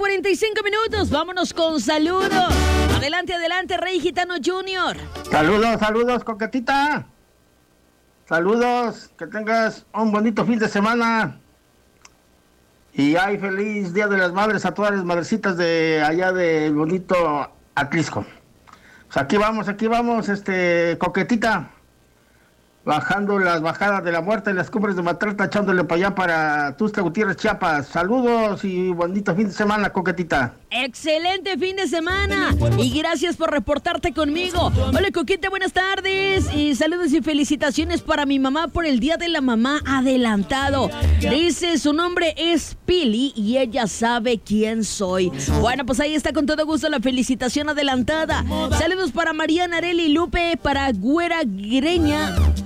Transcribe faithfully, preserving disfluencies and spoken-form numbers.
cuarenta y cinco minutos. Vámonos con saludos. Adelante, adelante, Rey Gitano junior Saludos, saludos, coquetita. Saludos, que tengas un bonito fin de semana. Y ay, feliz Día de las Madres a todas las madrecitas de allá de bonito Atlisco. Pues aquí vamos, aquí vamos, este, coquetita. Bajando las bajadas de la muerte en las cumbres de Matrata, echándole para allá para Tuxtla Gutiérrez, Chiapas. Saludos y bonito fin de semana, coquetita. Excelente fin de semana y gracias por reportarte conmigo. Hola, Coquita, buenas tardes y saludos y felicitaciones para mi mamá por el Día de la Mamá adelantado. Dice, su nombre es Pili y ella sabe quién soy. Bueno, pues ahí está, con todo gusto la felicitación adelantada. Saludos para Mariana, Areli, Lupe, para Güera Greña,